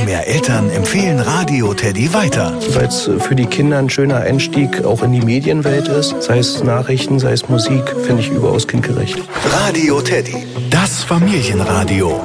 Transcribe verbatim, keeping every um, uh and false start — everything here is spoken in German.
mehr Eltern empfehlen Radio Teddy weiter. Weil es für die Kinder ein schöner Einstieg auch in die Medienwelt ist. Sei es Nachrichten, sei es Musik, finde ich überaus kindgerecht. Radio Teddy, das Familienradio.